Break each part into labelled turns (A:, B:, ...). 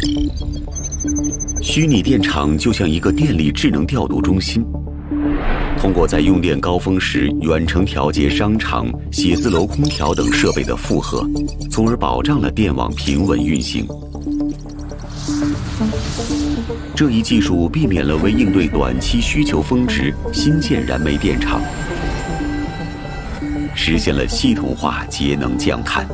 A: 虚拟电厂就像一个电力智能调度中心，通过在用电高峰时远程调节商场、写字楼空调等设备的负荷，从而保障了电网平稳运行。这一技术避免了为应对短期需求峰值新建燃煤电厂，实现了系统化节能降碳。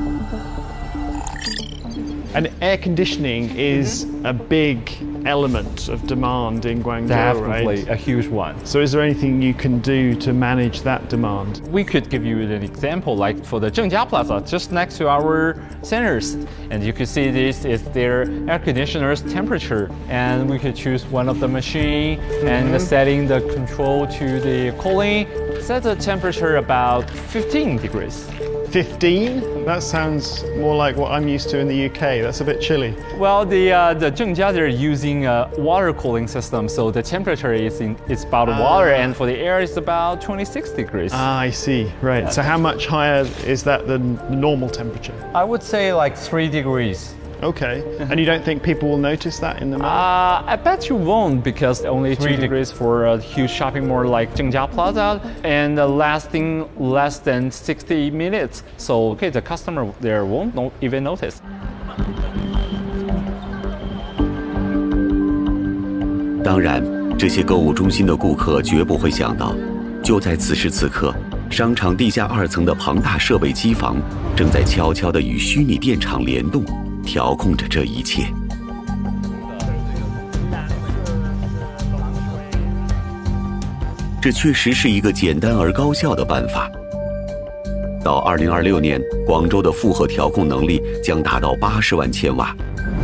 B: And air conditioning is a big element of demand in Guangzhou,
C: Definitely
B: right?
C: a huge one.
B: So is there anything you can do to manage that demand?
C: We could give you an example, like for the Zhengjia Plaza, just next to our centers. And you can see this is their air conditioner's temperature. And we could choose one of the machine and setting the control to the cooling. Set the temperature about 15 degrees.
B: 15? That sounds more like what I'm used to in the UK. That's a bit chilly.
C: Well, the Zhengjia, they're using a water cooling system, so the temperature is about water, and for the air it's about 26 degrees.
B: Ah, I see. Right. So how much higher is that than the normal temperature?
C: I would say like 3 degrees.
B: Okay. And you don't think people will notice that in the mall?
C: I bet you won't, because only 3 degrees for a huge shopping mall like Zhengjia Plaza, and lasting less than 60 minutes. So, okay, the customer there won't even notice.
A: 当然，这些购物中心的顾客绝不会想到，就在此时此刻，商场地下2层的庞大设备机房正在悄悄地与虚拟电厂联动，调控着这一切。这确实是一个简单而高效的办法。到2026年，广州的负荷调控能力将达到80万千瓦。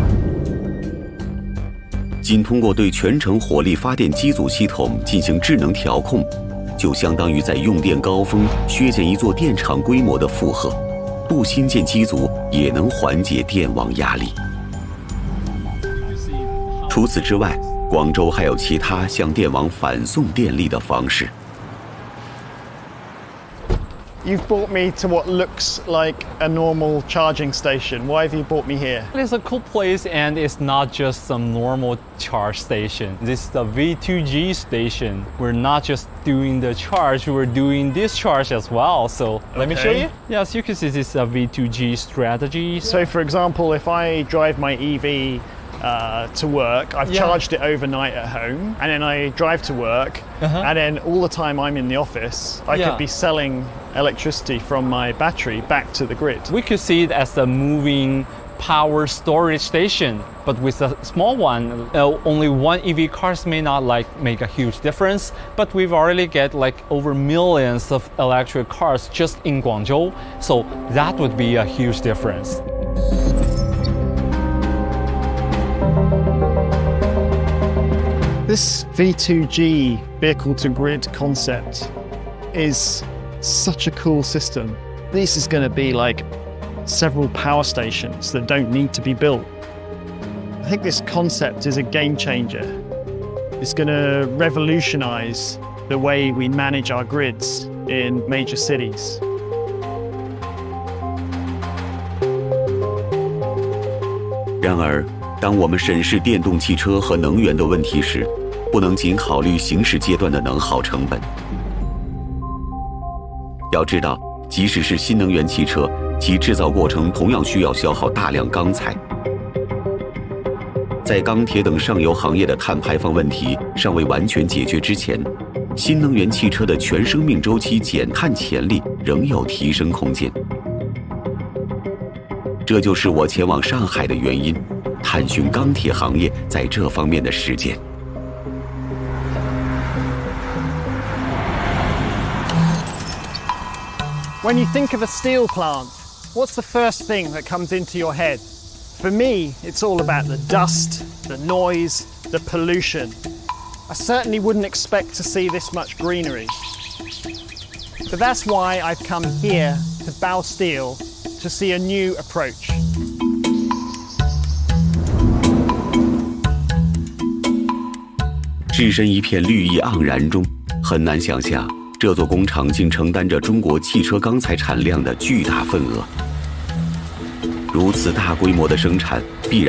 A: 仅通过对全程火力发电机组系统进行智能调控，就相当于在用电高峰削减一座电厂规模的负荷，不新建机组也能缓解电网压力。除此之外，广州还有其他向电网反送电力的方式。
B: You've brought me to what looks like a normal charging station. Why have you brought me here?
C: It's a cool place, and it's not just some normal charge station. This is the V2G station. We're not just doing the charge, we're doing discharge as well. So let me show you. Yes, you can see this is a V2G strategy.
B: So, for example, if I drive my EV to work, I've charged it overnight at home, and then I drive to work, and then all the time I'm in the office, I could be selling electricity from my battery back to the grid.
C: We could see it as a moving power storage station, but with a small one, only one EV cars may not make a huge difference, but we've already get over millions of electric cars just in Guangzhou, so that would be a huge difference.
B: This V2G vehicle-to-grid concept is such a cool system. This is going to be like several power stations that don't need to be built. I think this concept is a game changer. It's going to revolutionize the way we manage our grids in major cities.
A: 然而，当我们审视电动汽车和能源的问题时，不能仅考虑行驶阶段的能耗成本。要知道，即使是新能源汽车，其制造过程同样需要消耗大量钢材。在钢铁等上游行业的碳排放问题尚未完全解决之前，新能源汽车的全生命周期减碳潜力仍有提升空间。这就是我前往上海的原因，探寻钢铁行业在这方面的实践。
B: When you think of a steel plant, what's the first thing that comes into your head? For me, it's all about the dust, the noise, the pollution. I certainly wouldn't expect to see this much greenery. But that's why I've come here to Bao Steel to see a new approach.
A: 置身一片绿意盎然中，很难想象这座工厂竟承担着中国汽车钢材产量的巨大份额。如此大规模的生产，必然